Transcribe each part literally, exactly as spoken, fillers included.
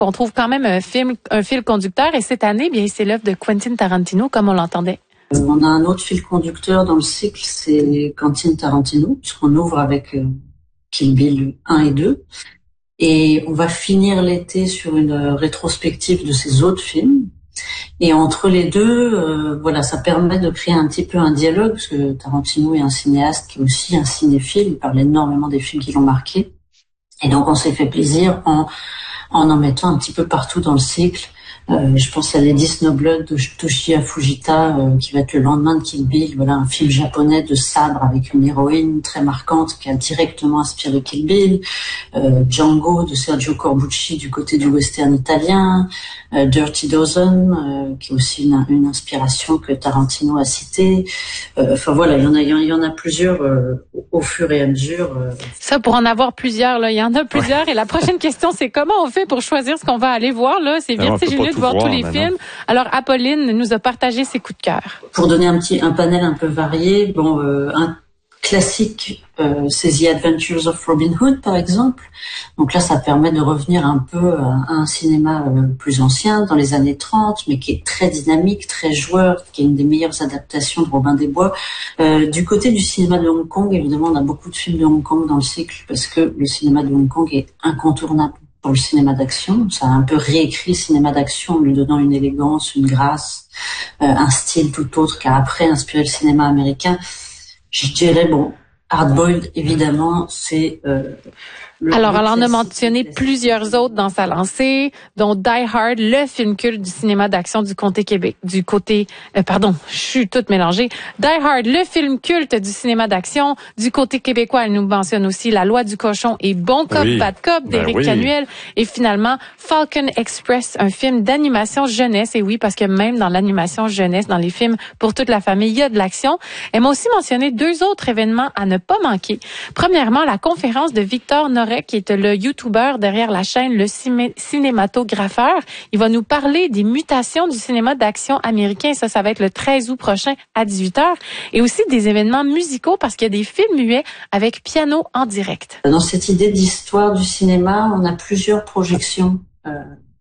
on trouve quand même un film, un fil conducteur. Et cette année, bien, c'est l'œuvre de Quentin Tarantino, comme on l'entendait. On a un autre fil conducteur dans le cycle, c'est Quentin Tarantino, puisqu'on ouvre avec euh, Kill Bill un et deux. Et on va finir l'été sur une rétrospective de ses autres films. Et entre les deux, euh, voilà, ça permet de créer un petit peu un dialogue, parce que Tarantino est un cinéaste qui est aussi un cinéphile. Il parle énormément des films qui l'ont marqué. Et donc on s'est fait plaisir en en en mettant un petit peu partout dans le cycle. Euh, je pense à Lady Snowblood de Toshiya Fujita, euh, qui va être le lendemain de Kill Bill. Voilà, un film japonais de sabre avec une héroïne très marquante qui a directement inspiré Kill Bill. Euh, Django de Sergio Corbucci du côté du western italien. Euh, Dirty Dozen, euh, qui est aussi une, une inspiration que Tarantino a citée. Euh, enfin voilà, il y en a, il y en a plusieurs euh, au fur et à mesure. Euh. Ça, pour en avoir plusieurs, là, il y en a plusieurs. Ouais. Et la prochaine question, c'est comment on fait pour choisir ce qu'on va aller voir, là? C'est bien, c'est génial de voir, voir tous les films. Alors, Apolline nous a partagé ses coups de cœur. Pour donner un petit, un panel un peu varié, bon, euh, un classique, euh, c'est The Adventures of Robin Hood, par exemple. Donc là, ça permet de revenir un peu à, à un cinéma euh, plus ancien, dans les années trente, mais qui est très dynamique, très joueur, qui est une des meilleures adaptations de Robin des Bois. Euh, du côté du cinéma de Hong Kong, évidemment, on a beaucoup de films de Hong Kong dans le cycle, parce que le cinéma de Hong Kong est incontournable pour le cinéma d'action. Ça a un peu réécrit le cinéma d'action en lui donnant une élégance, une grâce, euh, un style tout autre qu'a après inspiré le cinéma américain. Je dirais, bon, Hard-Boiled, évidemment, c'est... Euh, le, Alors, le elle en a mentionné plusieurs autres dans sa lancée, dont Die Hard, le film culte du cinéma d'action du côté Québec, du côté, euh, pardon, je suis toute mélangée. Die Hard, le film culte du cinéma d'action du côté québécois. Elle nous mentionne aussi La Loi du cochon et Bon Cop, oui. Bad Cop d'Éric ben oui. Canuel. Et finalement, Falcon Express, un film d'animation jeunesse. Et oui, parce que même dans l'animation jeunesse, dans les films pour toute la famille, il y a de l'action. Elle m'a aussi mentionné deux autres événements à ne pas manquer. Premièrement, la conférence de Victor Norek, qui est le YouTuber derrière la chaîne Le Cinématographeur. Il va nous parler des mutations du cinéma d'action américain. Ça, ça va être le treize août prochain à dix-huit heures. Et aussi des événements musicaux parce qu'il y a des films muets avec piano en direct. Dans cette idée d'histoire du cinéma, on a plusieurs projections euh,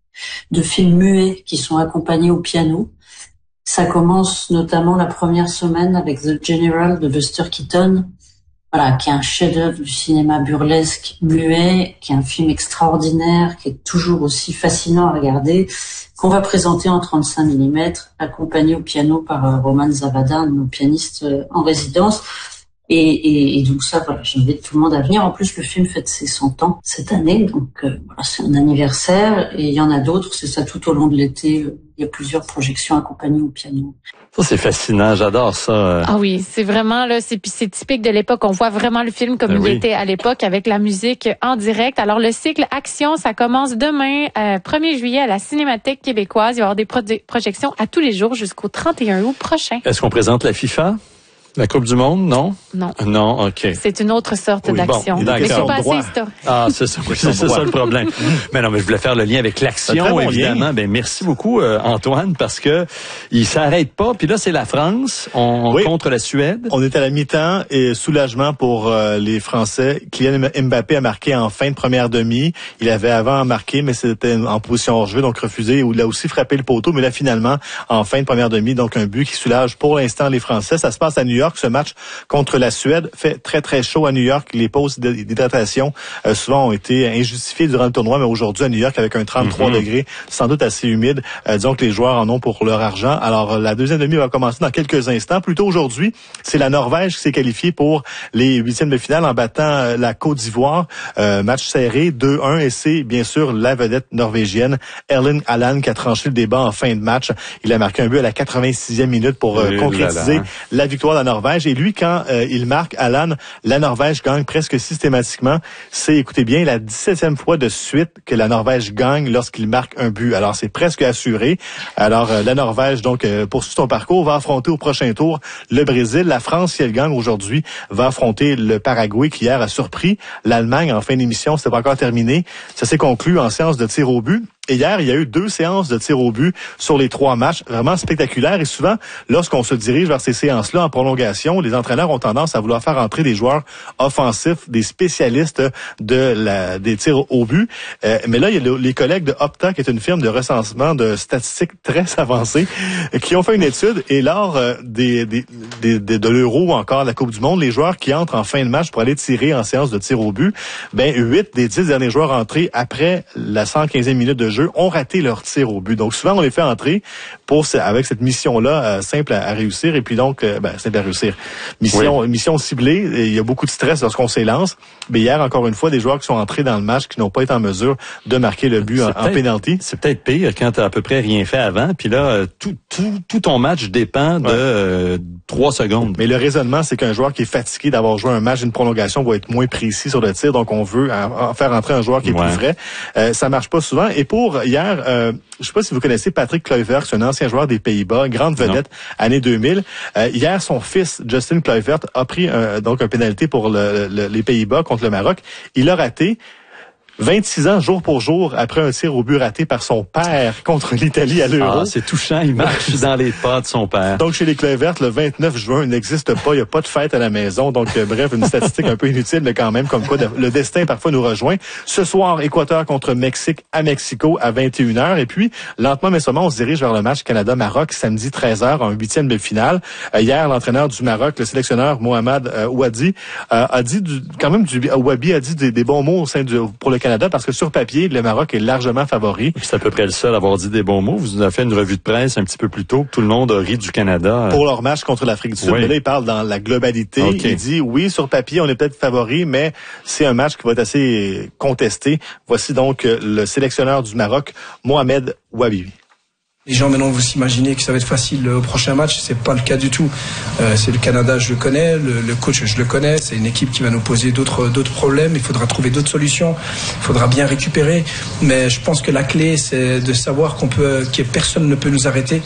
de films muets qui sont accompagnés au piano. Ça commence notamment la première semaine avec The General de Buster Keaton. Voilà, qui est un chef-d'œuvre du cinéma burlesque muet, qui est un film extraordinaire, qui est toujours aussi fascinant à regarder, qu'on va présenter en trente-cinq millimètres, accompagné au piano par euh, Roman Zavada, nos pianistes euh, en résidence. Et, et, et donc ça, voilà, j'invite tout le monde à venir. En plus, le film fête ses cent ans cette année, donc euh, voilà, c'est un anniversaire. Et il y en a d'autres, c'est ça tout au long de l'été. Il y a plusieurs projections accompagnées au piano. Ça, c'est fascinant, j'adore ça. Ah oui, c'est vraiment, là, c'est, c'est typique de l'époque. On voit vraiment le film comme ben il oui. était à l'époque, avec la musique en direct. Alors, le cycle Action, ça commence demain, euh, premier juillet, à la Cinémathèque québécoise. Il va y avoir des pro- projections à tous les jours jusqu'au trente et un août prochain. Est-ce qu'on présente la FIFA? La Coupe du Monde, non? Non. Non, OK. C'est une autre sorte oui, d'action. Bon, mais c'est pas assez historique. Ah, c'est ça, oui, c'est ça le problème. Mais non, mais je voulais faire le lien avec l'action, bon évidemment. Lien. Ben, merci beaucoup, euh, Antoine, parce que il s'arrête pas. Puis là, c'est la France, on oui. contre la Suède. On est à la mi-temps et soulagement pour euh, les Français. Kylian Mbappé a marqué en fin de première demi. Il avait avant marqué, mais c'était en position hors-jeu, donc refusé. Il a aussi frappé le poteau, mais là, finalement, en fin de première demi, donc un but qui soulage pour l'instant les Français. Ça se passe à New York. Ce match contre la Suède fait très, très chaud à New York. Les pauses d'hydratation euh, souvent ont été injustifiées durant le tournoi, mais aujourd'hui à New York, avec un trente-trois mm-hmm. degrés, sans doute assez humide, euh, disons que les joueurs en ont pour leur argent. Alors, la deuxième demi va commencer dans quelques instants. Plutôt aujourd'hui, c'est la Norvège qui s'est qualifiée pour les huitièmes de finale en battant euh, la Côte d'Ivoire. Euh, match serré, deux un, et c'est bien sûr la vedette norvégienne, Erling Haaland, qui a tranché le débat en fin de match. Il a marqué un but à la quatre-vingt-sixième minute pour euh, concrétiser là là. la victoire de la Norvège. Et lui, quand euh, il marque Haaland, la Norvège gagne presque systématiquement. C'est, écoutez bien, la dix-septième fois de suite que la Norvège gagne lorsqu'il marque un but. Alors, c'est presque assuré. Alors, euh, la Norvège, donc, euh, poursuit son parcours, va affronter au prochain tour le Brésil. La France, si elle gagne aujourd'hui, va affronter le Paraguay, qui hier a surpris l'Allemagne en fin d'émission. C'était pas encore terminé. Ça s'est conclu en séance de tir au but. Et hier, il y a eu deux séances de tir au but sur les trois matchs, vraiment spectaculaires. Et souvent, lorsqu'on se dirige vers ces séances-là en prolongation, les entraîneurs ont tendance à vouloir faire entrer des joueurs offensifs, des spécialistes de la, des tirs au but. Euh, mais là, il y a le, les collègues de Opta, qui est une firme de recensement de statistiques très avancée, qui ont fait une étude. Et lors euh, des, des, des, des, de l'Euro ou encore de la Coupe du Monde, les joueurs qui entrent en fin de match pour aller tirer en séance de tir au but, ben huit des dix derniers joueurs entrés après la cent quinzième minute de jeu ont raté leur tir au but. Donc souvent, on les fait entrer pour avec cette mission-là euh, simple à, à réussir. Et puis donc, euh, ben, simple à réussir. Mission, oui. mission ciblée. Et il y a beaucoup de stress lorsqu'on s'élance. Mais hier, encore une fois, des joueurs qui sont entrés dans le match qui n'ont pas été en mesure de marquer le but en, en pénalty. C'est peut-être pire quand tu n'as à peu près rien fait avant. Puis là, tout, tout, tout ton match dépend de euh, trois secondes. Mais le raisonnement, c'est qu'un joueur qui est fatigué d'avoir joué un match, une prolongation, va être moins précis sur le tir. Donc, on veut en faire entrer un joueur qui est ouais. plus frais. Euh, ça marche pas souvent. Et pour hier, euh, je sais pas si vous connaissez Patrick Kluivert, c'est un ancien joueur des Pays-Bas, grande vedette, non. année deux mille. Euh, hier, son fils, Justin Kluivert, a pris un, donc un pénalité pour le, le, les Pays-Bas contre le Maroc. Il a raté. vingt-six ans, jour pour jour, après un tir au but raté par son père contre l'Italie à l'Euro. Ah, c'est touchant, il marche dans les pas de son père. Donc, chez les Kluivert, le vingt-neuf juin, il n'existe pas, il n'y a pas de fête à la maison. Donc, euh, bref, une statistique un peu inutile, mais quand même, comme quoi le destin parfois nous rejoint. Ce soir, Équateur contre Mexique à Mexico à vingt et une heures. Et puis, lentement mais sûrement, on se dirige vers le match Canada-Maroc, samedi treize heures, en huitième de finale. Euh, hier, l'entraîneur du Maroc, le sélectionneur Mohamed euh, Ouadi, euh, a dit du, quand même, du, Ouabi a dit des, des bons mots au sein du, pour le Canada, parce que sur papier, le Maroc est largement favori. C'est à peu près le seul à avoir dit des bons mots. Vous nous avez fait une revue de presse un petit peu plus tôt. Tout le monde a ri du Canada. Pour leur match contre l'Afrique du Sud. Oui. Mais là, il parle dans la globalité. Okay. Il dit, oui, sur papier, on est peut-être favori, mais c'est un match qui va être assez contesté. Voici donc le sélectionneur du Maroc, Mohamed Ouabi. Les gens maintenant vous s'imaginez que ça va être facile au prochain match, c'est pas le cas du tout. Euh, c'est le Canada, je le connais, le, le coach, je le connais. C'est une équipe qui va nous poser d'autres d'autres problèmes. Il faudra trouver d'autres solutions. Il faudra bien récupérer. Mais je pense que la clé, c'est de savoir qu'on peut, que personne ne peut nous arrêter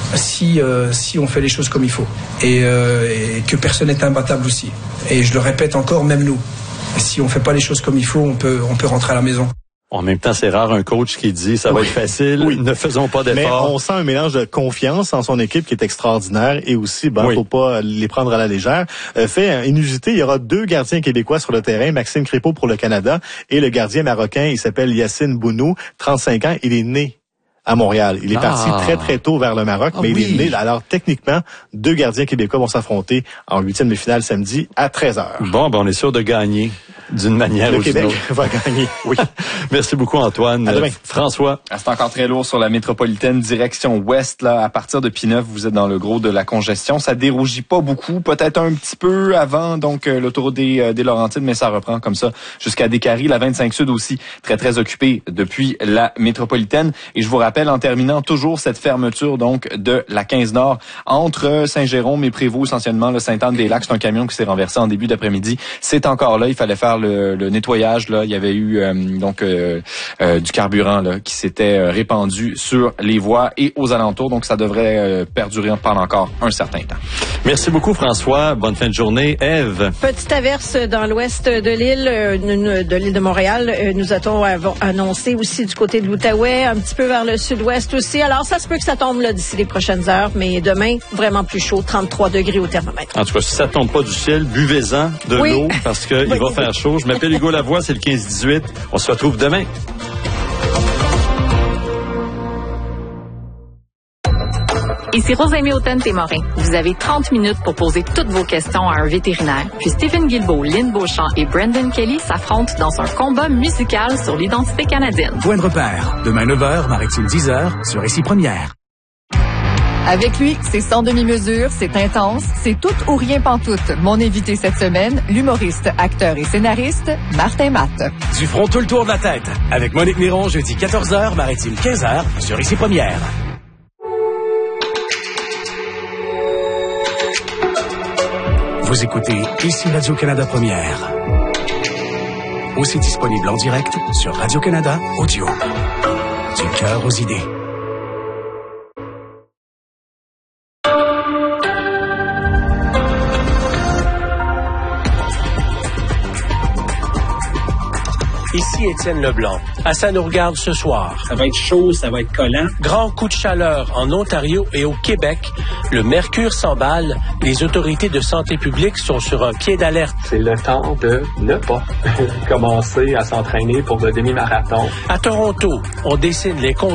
si euh, si on fait les choses comme il faut et, euh, et que personne n'est imbattable aussi. Et je le répète encore, même nous. Si on fait pas les choses comme il faut, on peut on peut rentrer à la maison. En même temps, c'est rare un coach qui dit ça va oui. être facile, oui. ne faisons pas d'efforts. Mais on sent un mélange de confiance en son équipe qui est extraordinaire et aussi, ben, oui. faut pas les prendre à la légère. Euh, fait inusité, il y aura deux gardiens québécois sur le terrain, Maxime Crépeau pour le Canada et le gardien marocain, il s'appelle Yacine Bounou, trente-cinq ans, il est né à Montréal. Il est ah. parti très, très tôt vers le Maroc, ah, mais oui. il est né. Alors, techniquement, deux gardiens québécois vont s'affronter en huitième de finale samedi à treize heures. Bon, ben, on est sûr de gagner d'une manière le ou d'une autre. Le Québec va gagner, oui. Merci beaucoup, Antoine. À demain. François. Ah, c'est encore très lourd sur la métropolitaine direction ouest. Là, à partir de P neuf, vous êtes dans le gros de la congestion. Ça dérougit pas beaucoup, peut-être un petit peu avant donc euh, l'autoroute des, euh, des Laurentides, mais ça reprend comme ça jusqu'à Décarie. La vingt-cinq Sud aussi, très, très occupée depuis la métropolitaine. Et je vous rappelle, en terminant, toujours cette fermeture donc de la quinze Nord entre Saint-Jérôme et Prévost, essentiellement le Sainte-Anne-des-Lacs. C'est un camion qui s'est renversé en début d'après-midi. C'est encore là. Il fallait faire le, le nettoyage. Là, il y avait eu euh, donc euh, euh, du carburant là qui s'était euh, répandu sur les voies et aux alentours. Donc ça devrait euh, perdurer pendant encore un certain temps. Merci beaucoup, François. Bonne fin de journée. Ève. Petite averse dans l'ouest de l'île, euh, de l'île de Montréal. Euh, nous a-t-on annoncé aussi du côté de l'Outaouais, un petit peu vers le sud-ouest aussi. Alors, ça se peut que ça tombe là d'ici les prochaines heures, mais demain, vraiment plus chaud, trente-trois degrés au thermomètre. En tout cas, si ça tombe pas du ciel, buvez-en de oui. l'eau parce qu'il oui. va faire chaud. Je m'appelle Hugo Lavoie, c'est le quinze dix-huit. On se retrouve demain. Ici Rosalie Hautain-Témorin. Vous avez trente minutes pour poser toutes vos questions à un vétérinaire. Puis Stephen Guilbeault, Lynn Beauchamp et Brandon Kelly s'affrontent dans un combat musical sur l'identité canadienne. Point de repère. Demain neuf heures, Maritime dix heures, sur Ici Première. Avec lui, c'est sans demi-mesure, c'est intense, c'est tout ou rien pantoute. Mon invité cette semaine, l'humoriste, acteur et scénariste, Martin Matt. Du front tout le tour de la tête. Avec Monique Miron, jeudi quatorze heures, Maritime quinze heures, sur Ici Première. Vous écoutez Ici Radio-Canada Première. Aussi disponible en direct sur Radio-Canada Audio. Du cœur aux idées. Ici Étienne Leblanc. À Ça nous regarde ce soir. Ça va être chaud, ça va être collant. Grand coup de chaleur en Ontario et au Québec. Le mercure s'emballe. Les autorités de santé publique sont sur un pied d'alerte. C'est le temps de ne pas commencer à s'entraîner pour le demi-marathon. À Toronto, on dessine les contours